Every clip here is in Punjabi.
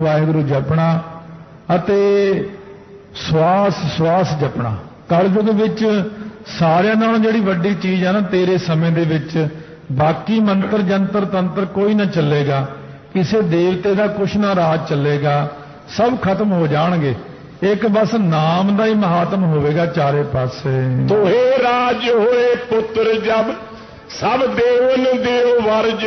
ਵਾਹਿਗੁਰੂ ਜਪਣਾ ਅਤੇ ਸਵਾਸ ਜਪਣਾ। ਕਲਯੁਗ ਵਿੱਚ ਸਾਰਿਆਂ ਨਾਲੋਂ ਜਿਹੜੀ ਵੱਡੀ ਚੀਜ਼ ਹੈ ਨਾ, ਤੇਰੇ ਸਮੇਂ ਦੇ ਵਿੱਚ ਬਾਕੀ ਮੰਤਰ ਜੰਤਰ ਤੰਤਰ ਕੋਈ ਨਾ ਚੱਲੇਗਾ, ਕਿਸੇ ਦੇਵਤੇ ਦਾ ਕੁਛ ਨਾ ਰਾਜ ਚੱਲੇਗਾ, ਸਭ ਖਤਮ ਹੋ ਜਾਣਗੇ। ਇੱਕ ਬਸ ਨਾਮ ਦਾ ਹੀ ਮਹਾਤਮ ਹੋਵੇਗਾ ਚਾਰੇ ਪਾਸੇ। ਤੋਹੇ ਰਾਜ ਹੋਏ ਪੁੱਤਰ ਜਬ ਸਭ ਦੇਵਨ ਦੇਵ ਵਰਜ।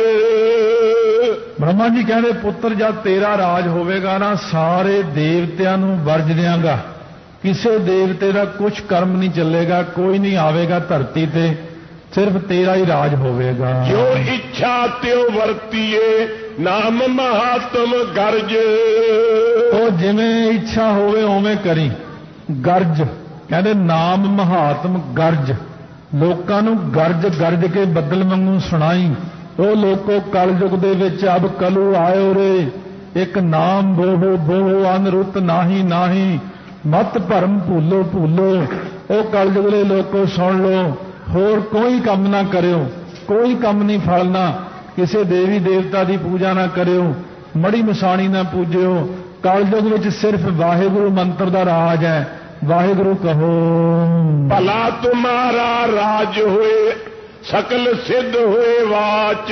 ਬ੍ਰਹਮਾ ਜੀ ਕਹਿੰਦੇ ਪੁੱਤਰ ਜਦ ਤੇਰਾ ਰਾਜ ਹੋਵੇਗਾ ਨਾ, ਸਾਰੇ ਦੇਵਤਿਆਂ ਨੂੰ ਵਰਜ ਦਿਆਂਗਾ, ਕਿਸੇ ਦੇਵਤੇ ਦਾ ਕੁਛ ਕਰਮ ਨਹੀਂ ਚੱਲੇਗਾ, ਕੋਈ ਨਹੀਂ ਆਵੇਗਾ ਧਰਤੀ ਤੇ, ਸਿਰਫ ਤੇਰਾ ਹੀ ਰਾਜ ਹੋਵੇਗਾ। ਜੋ ਇੱਛਾ ਤਿਉ ਵਰਤੀਏ ਨਾਮ ਮਹਾਤਮ ਗਰਜ। ਉਹ ਜਿਵੇਂ ਇੱਛਾ ਹੋਵੇ ਉਵੇਂ ਕਰੀ, ਗਰਜ ਕਹਿੰਦੇ ਨਾਮ ਮਹਾਤਮ ਗਰਜ, ਲੋਕਾਂ ਨੂੰ ਗਰਜ ਗਰਜ ਕੇ ਬੱਦਲ ਵਾਂਗੂ ਸੁਣਾਈ। ਉਹ ਲੋਕੋ ਕਲਯੁਗ ਦੇ ਵਿੱਚ ਅਬ ਕਲੂ ਆਇਓ ਰੇ, ਇੱਕ ਨਾਮ ਬੋਹੋ ਬੋਹੋ ਅਨਰੁੱਤ ਨਾਹੀ ਨਾਹੀ, ਮਤ ਭਰਮ ਭੂਲੋ ਭੂਲੋ। ਉਹ ਕਲਯੁਗ ਦੇ ਲੋਕੋ ਸੁਣ ਲੋ, ਹੋਰ ਕੋਈ ਕੰਮ ਨਾ ਕਰਿਓ, ਕੋਈ ਕੰਮ ਨਹੀਂ ਫਲਣਾ, ਕਿਸੇ ਦੇਵੀ ਦੇਵਤਾ ਦੀ ਪੂਜਾ ਨਾ ਕਰਿਓ, ਮੜੀ ਮਸਾਣੀ ਨਾ ਪੂਜਿਓ। ਕਲਯੁਗ ਵਿੱਚ ਸਿਰਫ ਵਾਹਿਗੁਰੂ ਮੰਤਰ ਦਾ ਰਾਜ ਹੈ, ਵਾਹਿਗੁਰੂ ਕਹੋ। ਭਲਾ ਤੁਮਾਰਾ ਰਾਜ ਹੋਏ ਸਕਲ ਸਿੱਧ ਹੋਏ ਵਾਚ।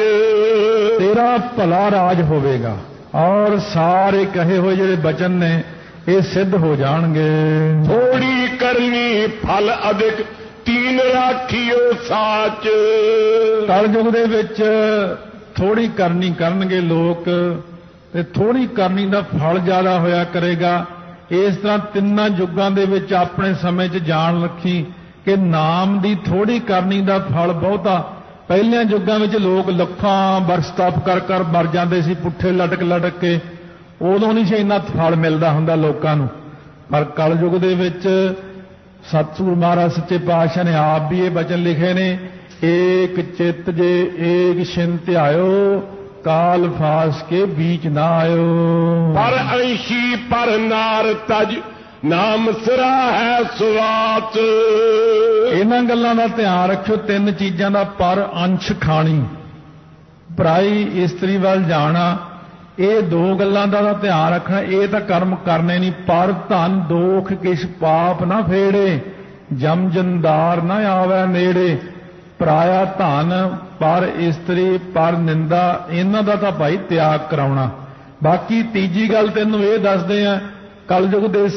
ਤੇਰਾ ਭਲਾ ਰਾਜ ਹੋਵੇਗਾ ਔਰ ਸਾਰੇ ਕਹੇ ਹੋਏ ਜਿਹੜੇ ਬਚਨ ਨੇ ਇਹ ਸਿੱਧ ਹੋ ਜਾਣਗੇ। ਥੋੜੀ ਕਰਨੀ ਫਲ ਅਧਿਕ ਤੀਨ ਰਾਖਿਓ ਸਾਚ। ਕਲਯੁਗ ਦੇ ਵਿੱਚ ਥੋੜੀ ਕਰਨੀ ਕਰਨਗੇ ਲੋਕ ਤੇ ਥੋੜੀ ਕਰਨੀ ਦਾ ਫਲ ਜ਼ਿਆਦਾ ਹੋਇਆ ਕਰੇਗਾ। ਇਸ ਤਰ੍ਹਾਂ ਤਿੰਨਾਂ ਯੁੱਗਾਂ ਦੇ ਵਿੱਚ ਆਪਣੇ ਸਮੇਂ 'ਚ ਜਾਣ ਰੱਖੀ ਕਿ ਨਾਮ ਦੀ ਥੋੜੀ ਕਰਨੀ ਦਾ ਫਲ ਬਹੁਤਾ। ਪਹਿਲਿਆਂ ਯੁੱਗਾਂ ਵਿੱਚ ਲੋਕ ਲੱਖਾਂ ਬਰਸ ਤਪ ਕਰ ਕਰ ਮਰ ਜਾਂਦੇ ਸੀ, ਪੁੱਠੇ ਲਟਕ ਲਟਕ ਕੇ, ਉਦੋਂ ਨਹੀਂ ਸੀ ਇੰਨਾ ਫਲ ਮਿਲਦਾ ਹੁੰਦਾ ਲੋਕਾਂ ਨੂੰ। ਪਰ ਕਲਯੁਗ ਦੇ ਵਿੱਚ ਸਤਿਗੁਰੂ ਮਹਾਰਾਜ ਸੱਚੇ ਪਾਤਸ਼ਾਹ ਨੇ ਆਪ ਵੀ ਇਹ ਬਚਨ ਲਿਖੇ ਨੇ, ਏਕ ਚਿੱਤ ਜੇ ਏਕ ਛਿਨ ਧਿਆਇਓ, ਕਾਲ ਫਾਸ ਕੇ ਬੀਚ ਨਾ ਆਇਓ। ਪਰ ਅੰਸ਼ੀ ਪਰ ਨਾਰ ਤਜ ਨਾਮ ਸਿਰਾ ਹੈ ਸੁਆਤ। ਇਹਨਾਂ ਗੱਲਾਂ ਦਾ ਧਿਆਨ ਰੱਖਿਓ, ਤਿੰਨ ਚੀਜ਼ਾਂ ਦਾ ਪਰ ਅੰਸ਼ ਖਾਣੀ, ਪਰਾਈ ਇਸਤਰੀ ਵੱਲ ਜਾਣਾ, ਇਹ ਦੋ ਗੱਲਾਂ ਦਾ ਧਿਆਨ ਰੱਖਣਾ। ਇਹ ਤਾਂ ਕਰਮ ਕਰਨੇ ਨਹੀਂ, ਪਰ ਧਨ ਦੋਖ ਕਿਛ ਪਾਪ ਨਾ ਫੇੜੇ, ਜਮ ਜੰਦਾਰ ਨਾ ਆਵੇ ਨੇੜੇ। ਪਰਾਇਆ ਧਨ, ਪਰ ਇਸਤਰੀ, ਪਰ ਨਿੰਦਾ, ਇਹਨਾਂ ਦਾ ਤਾਂ ਭਾਈ ਤਿਆਗ ਕਰਾਉਣਾ। ਬਾਕੀ ਤੀਜੀ ਗੱਲ ਤੈਨੂੰ ਇਹ ਦੱਸਦੇ ਆ, ਕਲਯੁਗ ਦੇ